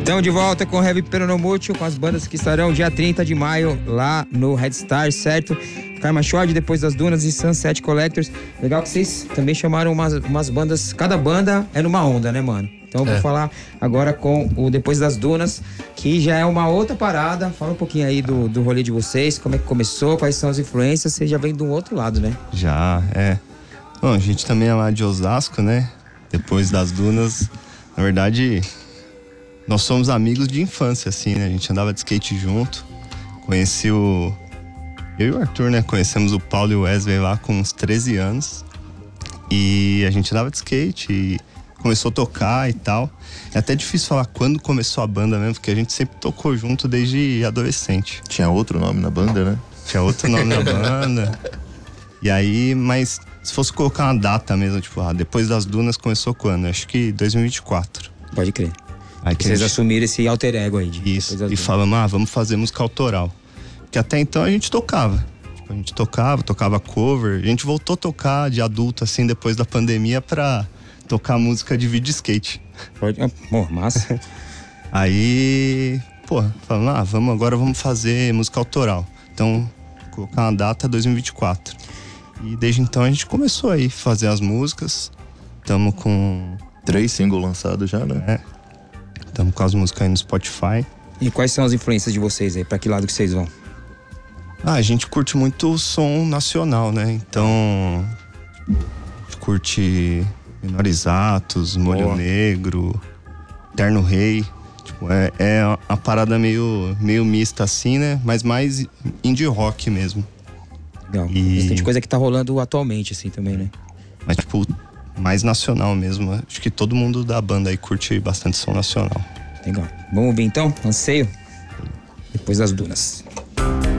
Então, de volta com o Heavy Peronomútil, com as bandas que estarão dia 30 de maio lá no Red Star, certo? Karma Shore, Depois das Dunas e Sunset Collectors. Legal que vocês também chamaram umas bandas, cada banda é numa onda, né, mano? Então eu vou falar agora com o Depois das Dunas, que já é uma outra parada. Fala um pouquinho aí do rolê de vocês, como é que começou, quais são as influências. Você já vem do outro lado, né? Já, é. Bom, a gente também é lá de Osasco, né? Depois das Dunas, na verdade, nós somos amigos de infância, assim, né? A gente andava de skate junto. Conheci eu e o Arthur, né? Conhecemos o Paulo e o Wesley lá com uns 13 anos. E a gente andava de skate e começou a tocar e tal. É até difícil falar quando começou a banda mesmo, porque a gente sempre tocou junto desde adolescente. Tinha outro nome na banda, né? Tinha outro nome na banda. E aí, mas se fosse colocar uma data mesmo, tipo, Depois das Dunas começou quando? Acho que 2024. Pode crer. Aí Vocês assumiram esse alter ego aí. Isso, e falamos, vamos fazer música autoral. Porque até então a gente tocava. Tipo, a gente tocava cover. A gente voltou a tocar de adulto, assim, depois da pandemia pra tocar música de vídeo skate. Pô, massa. Aí, falamos, agora vamos fazer música autoral. Então, colocar uma data 2024. E desde então a gente começou aí a fazer as músicas. Tamo com 3 singles lançados já, né? Tamo com as músicas aí no Spotify. E quais são as influências de vocês aí? Pra que lado que vocês vão? A gente curte muito o som nacional, né? Então, a gente curte Menores Atos, Molho Negro, Terno Rei. Tipo, é uma parada meio mista assim, né? Mas mais indie rock mesmo. Legal. Bastante coisa que tá rolando atualmente, assim, também, né? Mas, tipo, mais nacional mesmo. Acho que todo mundo da banda aí curte bastante som nacional. Legal. Vamos ouvir então? Anseio? Depois das Dunas.